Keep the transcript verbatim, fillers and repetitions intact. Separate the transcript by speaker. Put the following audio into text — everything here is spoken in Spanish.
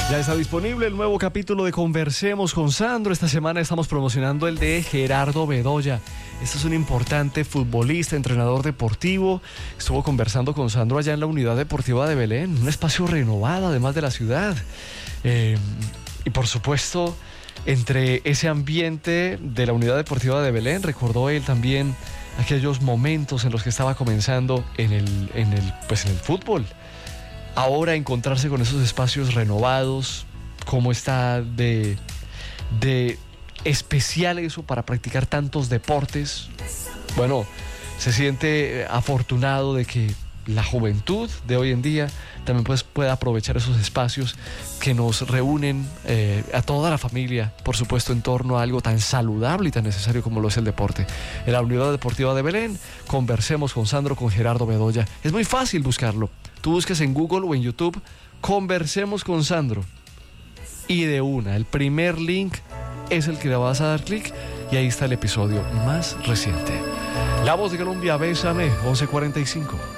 Speaker 1: Ya está disponible el nuevo capítulo de Conversemos con Sandro. Esta semana estamos promocionando el de Gerardo Bedoya. Este es un importante futbolista, entrenador deportivo. Estuvo conversando con Sandro allá en la Unidad Deportiva de Belén, un espacio renovado además de la ciudad. Eh, y por supuesto, entre ese ambiente de la Unidad Deportiva de Belén, recordó él también aquellos momentos en los que estaba comenzando en el, en el, pues en el fútbol. Ahora encontrarse con esos espacios renovados, cómo está de, de especial eso para practicar tantos deportes. Bueno, se siente afortunado de que la juventud de hoy en día también pues pueda aprovechar esos espacios que nos reúnen eh, a toda la familia, por supuesto, en torno a algo tan saludable y tan necesario como lo es el deporte. En la Unidad Deportiva de Belén, Conversemos con Sandro, con Gerardo Bedoya. Es muy fácil buscarlo. Tú buscas en Google o en YouTube, Conversemos con Sandro. Y de una, el primer link es el que le vas a dar clic y ahí está el episodio más reciente. La Voz de Colombia, Bésame, once cuarenta y cinco.